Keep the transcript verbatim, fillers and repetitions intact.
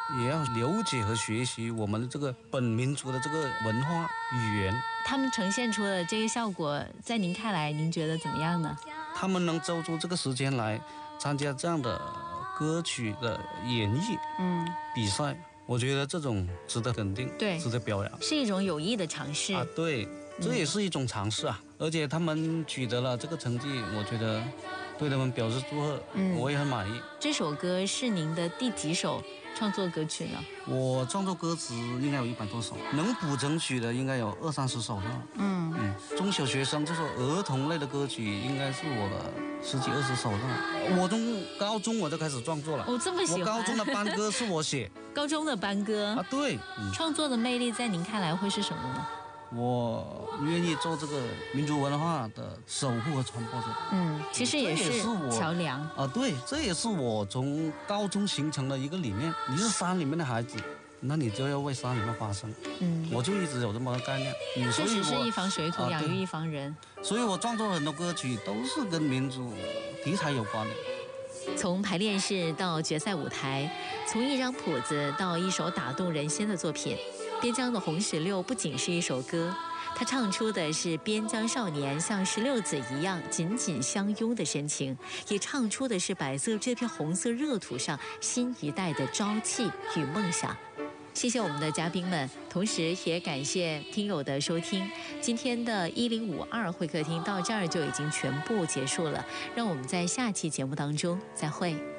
也要了解和学习我们的这个本民族的这个文化语言。 他们呈现出的这个效果，在您看来，您觉得怎么样呢？ 他们能抽出这个时间来参加这样的歌曲的演绎嗯比赛，我觉得这种值得肯定， 对， 值得表扬， 是一种有益的尝试啊。对，这也是一种尝试啊。嗯、而且他们取得了这个成绩，我觉得对他们表示祝贺，嗯，我也很满意。 这首歌是您的第几首创作歌曲呢？ 我创作歌词应该有一百多首，能谱成曲的应该有二三十首了。嗯嗯，中小学生这首儿童类的歌曲应该是我的十几二十首了。我从高中我就开始创作了。 我、哦、这么喜欢。 我高中的班歌是我写。 高中的班歌啊，对。 嗯、创作的魅力在您看来会是什么呢？ 我愿意做这个民族文化的守护和传播者。 嗯，其实也是桥梁啊。对，这也是我从高中形成的一个理念。你是山里面的孩子，那你就要为山里面发声。嗯，我就一直有这么个概念。 嗯，确实是一方水土、啊、养育一方人。 所以我创作很多歌曲都是跟民族题材有关的。 从排练室到决赛舞台，从一张谱子到一首打动人心的作品。边疆的红石榴不仅是一首歌，它唱出的是边疆少年像石榴子一样紧紧相拥的深情，也唱出的是百色这片红色热土上新一代的朝气与梦想。谢谢我们的嘉宾们，同时也感谢听友的收听。今天的一零五二会客厅到这儿就已经全部结束了，让我们在下期节目当中再会。